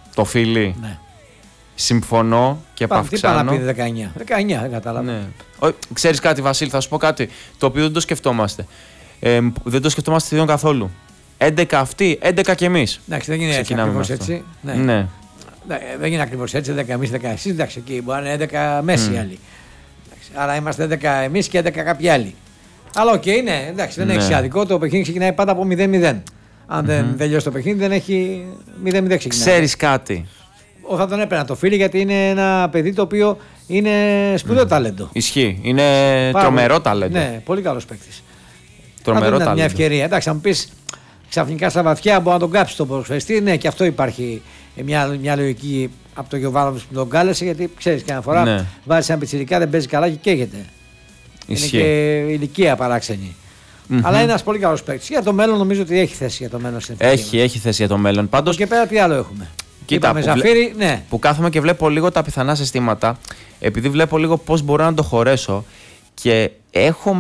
Το φίλι. Ναι. Συμφωνώ και επαυξάνω. Τι πάνε να πει 19, δεν κατάλαβα. Ναι. Ξέρεις κάτι, Βασίλη, θα σου πω κάτι το οποίο δεν το σκεφτόμαστε. Δεν το σκεφτόμαστε σχεδόν καθόλου. 11 αυτοί, 11 κι εμείς. Εντάξει, δεν είναι ακριβώς έτσι. Ναι. Δεν είναι ακριβώς έτσι, 11 εμείς, 11 εσείς. Εντάξει, εκεί μπορεί να είναι 11 μέση άλλοι. Άρα είμαστε 11 εμείς και 11 κάποιοι άλλοι. Αλλά οκ, ναι, εντάξει, δεν έχει άδικο. Το παιχνίδι ξεκινάει πάντα από 0-0. Αν δεν τελειώσει το παιχνίδι, δεν έχει 0-0 ξεκινάει. Ξέρεις κάτι. Θα τον έπαιρνα το φίλο γιατί είναι ένα παιδί το οποίο είναι σπουδαίο ταλέντο. Ισχύει. Είναι τρομερό ταλέντο. Ναι, πολύ καλός παίκτης. Τρομερό ταλέντο. Μια ευκαιρία. Εντάξει, θα μου πεις ξαφνικά στα βαθιά μπορεί να τον κάψει τον ποδοσφαιριστή. Ναι, και αυτό υπάρχει μια λογική από τον Γιωβάνοβιτς που τον κάλεσε. Γιατί ξέρεις, καμιά φορά βάζει ένα πιτσιρικά, δεν παίζει καλά και καίγεται. Ισχύει. Είναι και ηλικία παράξενη. Αλλά είναι ένας πολύ καλός παίκτης. Για το μέλλον νομίζω ότι έχει θέση για το μέλλον στην εθνική. Έχει θέση για το μέλλον. Πάντως. Και πέρα τι άλλο έχουμε. Κοίτα, Ζαφύρι, ναι. Που κάθομαι και βλέπω λίγο τα πιθανά συστήματα, επειδή βλέπω λίγο πώς μπορώ να το χωρέσω και έχω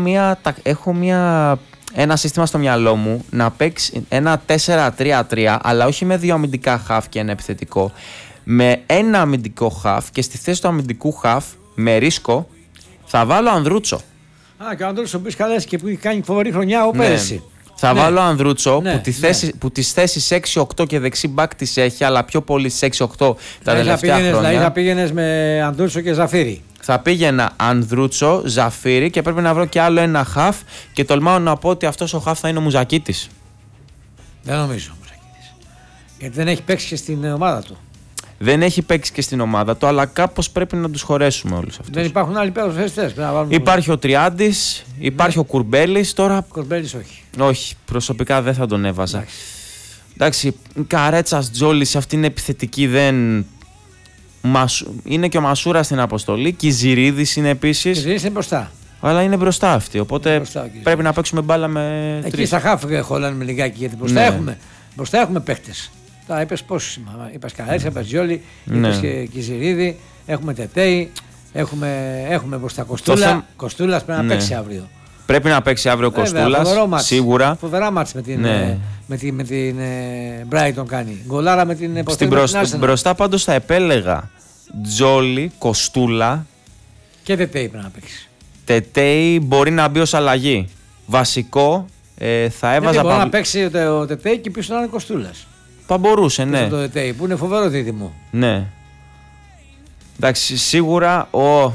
ένα σύστημα στο μυαλό μου να παίξει ένα 4-3-3, αλλά όχι με δύο αμυντικά χαφ και ένα επιθετικό, με ένα αμυντικό χαφ και στη θέση του αμυντικού χαφ με ρίσκο θα βάλω Ανδρούτσο. Και ο Ανδρούτσο που είσαι και που έχει κάνει φοβερή χρονιά ο πέρυσι. Θα βάλω Ανδρούτσο που τις θέσεις 6-8 και δεξί μπακ τις έχει, αλλά πιο πολύ στις 6-8 τα τελευταία χρόνια. Δηλαδή θα πήγαινες με Ανδρούτσο και Ζαφύρι. Θα πήγαινα Ανδρούτσο, Ζαφύρι και πρέπει να βρω και άλλο ένα χαφ και τολμάω να πω ότι αυτός ο χαφ θα είναι ο Μουζακίτης. Δεν νομίζω ο Μουζακίτης. Γιατί δεν έχει παίξει και στην ομάδα του. Δεν έχει παίξει και στην ομάδα του, αλλά κάπως πρέπει να τους χωρέσουμε όλους αυτούς. Δεν υπάρχουν άλλοι ποδοσφαιριστές. Υπάρχει ο Τριάντης, υπάρχει ο Κουρμπέλης. Τώρα. Κουρμπέλης όχι. Όχι, προσωπικά δεν θα τον έβαζα. Εντάξει, Καρέτσας, Τζόλης, αυτή είναι επιθετική, δεν. Είναι και ο Μασούρα στην αποστολή. Κυζηρίδης είναι επίσης. Κυζηρίδης είναι μπροστά. Αλλά είναι μπροστά αυτή. Οπότε πρέπει να παίξουμε μπάλα με. Εκεί στα χάφ χωλάνε λιγάκι γιατί μπροστά έχουμε παίχτες. Τώρα είπες πόσους σήμερα. Είπες Καρέτσα, είπες Τζόλη, είπες Κυζηρίδη, έχουμε Τετέι, έχουμε μπροστά Κοστούλα. Κοστούλας πρέπει να παίξει αύριο. Πρέπει να παίξει αύριο ο Κοστούλας, σίγουρα. Φοβερά μάτς με την Brighton κάνει. Γκολάρα με την Μπροστά πάντως θα επέλεγα Τζόλι, Κοστούλα. Και Τετέι πρέπει να παίξει. Τετέι μπορεί να μπει ως αλλαγή. Βασικό θα έβαζα. Μπορεί να παίξει ο Τετέι και πίσω να είναι Κοστούλας. Θα μπορούσε, ναι. Το Τετέι που είναι φοβερό δίδυμο. Ναι. Εντάξει, σίγουρα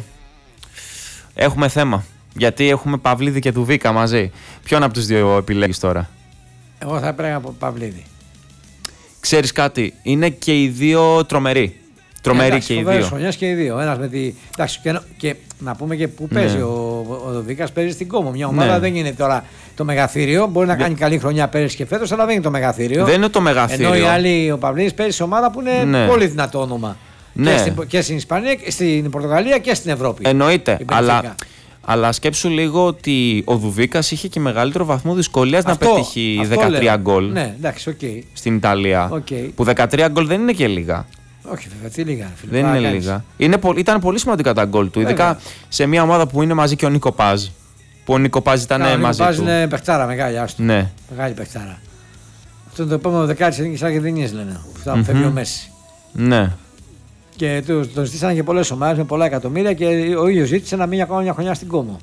έχουμε θέμα. Γιατί έχουμε Παυλίδη και Δουβίκα μαζί. Ποιον από τους δύο επιλέγεις τώρα? Εγώ θα έπαιρνα από Παυλίδη. Ξέρεις κάτι, είναι και οι δύο τρομεροί. Τρομεροί και οι δύο. Χρονιάς και οι δύο. Ένας με τη. Εντάξει, και να πούμε και πού παίζει. Ο Δουβίκας παίζει στην Κόμο. Μια ομάδα δεν είναι τώρα το μεγαθύριο. Μπορεί να κάνει καλή χρονιά πέρυσι και φέτος, αλλά δεν είναι το μεγαθύριο. Δεν είναι το μεγαθύριο. Ενώ οι άλλοι, ο Παυλίδης παίζει σε ομάδα που είναι πολύ δυνατό όνομα. Και στην Ισπανία, στην Πορτογαλία και στην Ευρώπη. Εννοείται. Αλλά σκέψου λίγο ότι ο Δουβίκας είχε και μεγαλύτερο βαθμό δυσκολίας να πετύχει 13 γκολ. Ναι, εντάξει, στην Ιταλία. Που 13 γκολ δεν είναι και λίγα. Όχι, βέβαια, τι λίγα. Δεν είναι λίγα. Ήταν πολύ σημαντικά τα γκολ του. Ειδικά σε μια ομάδα που είναι μαζί και ο Νίκο Πάζ. Που ο Νίκο Πάζ ήταν μαζί του. Ο Νίκο Πάζ είναι παιχτάρα μεγάλη, άστο. Ναι. Μεγάλη παιχτάρα. Αυτό είναι το επόμενο δεκάτη τη Εθνική Αργεντινής, λένε. Αυτά που φεύγει ο Μέση. Ναι. Και τον ζήτησαν και πολλές ομάδες με πολλά εκατομμύρια και ο ίδιος ζήτησε να μείνει ακόμα μια χρονιά στην Κόμο.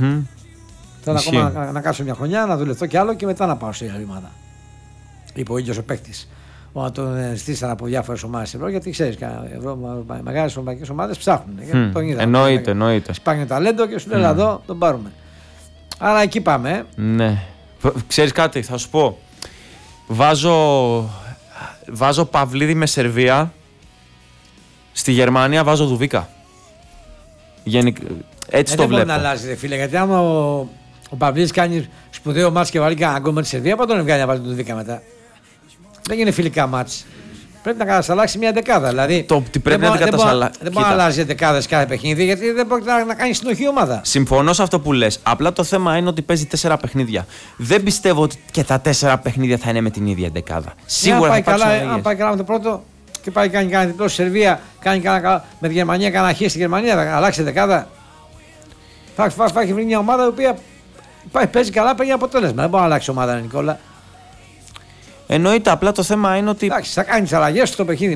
Θέλω ακόμα να κάτσω μια χρονιά, να δουλευτώ κι άλλο και μετά να πάω σε άλλη ομάδα. Είπε ο ίδιος ο παίκτης. Όταν τον ζήτησαν από διάφορες ομάδες Ευρώπη, γιατί ξέρεις, μεγάλες ευρωπαϊκές ομάδες ψάχνουν. Εννοείται. Σπάγνει ταλέντο και σου λέει εδώ τον πάρουμε. Άρα εκεί πάμε. Ναι. Ξέρεις κάτι, θα σου πω. Βάζω Παυλίδη με Σερβία. Στη Γερμανία βάζω Δουβίκα. Έτσι το βλέπω. Δεν μπορεί να αλλάζει, φίλε, γιατί άμα ο Παυλίδης κάνει σπουδαίο μάτς και βάλει κανένα γκολ με τη Σερβία, πάντα τον βγάλει να βάλει τον Δουβίκα μετά. Δεν είναι φιλικά μάτς. Πρέπει να κατασταλάξει μια δεκάδα. Δηλαδή, δεν μπορεί να αλλάζει δεκάδες κάθε παιχνίδι, γιατί δεν μπορεί να κάνει συνοχή ομάδα. Συμφωνώ σε αυτό που λες. Απλά το θέμα είναι ότι παίζει 4 παιχνίδια. Δεν πιστεύω ότι και τα 4 παιχνίδια θα είναι με την ίδια δεκάδα. Σίγουρα θα υπάρξουν αλλαγές. Αν πάει καλά με το πρώτο και πάει κάνει κανένα διπλό στη Σερβία, κάνει κανένα με τη Γερμανία, κανένα χ στη Γερμανία, θα αλλάξει δεκάδα. Θα έχει βρει μια ομάδα η οποία παίζει καλά, παίρνει αποτέλεσμα. Δεν μπορεί να αλλάξει ομάδα, Νικόλα. Εννοείται, απλά το θέμα είναι ότι. Εντάξει, θα κάνει τι αλλαγέ στο παιχνίδι.